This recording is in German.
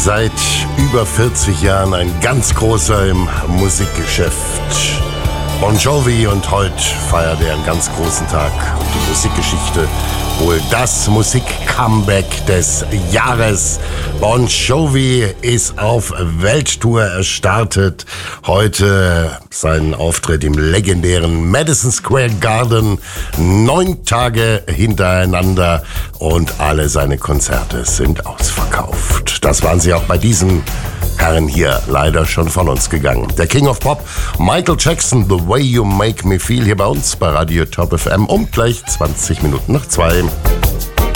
Seit über 40 Jahren ein ganz großer im Musikgeschäft. Bon Jovi, und heute feiert er einen ganz großen Tag. Und die Musikgeschichte, wohl das Musik-Comeback des Jahres. Bon Jovi ist auf Welttour gestartet. Heute seinen Auftritt im legendären Madison Square Garden. 9 Tage hintereinander und alle seine Konzerte sind ausverkauft. Das waren sie auch bei diesen Herren hier leider schon von uns gegangen. Der King of Pop, Michael Jackson, The Way You Make Me Feel, hier bei uns bei Radio Top FM um gleich 20 Minuten nach 2.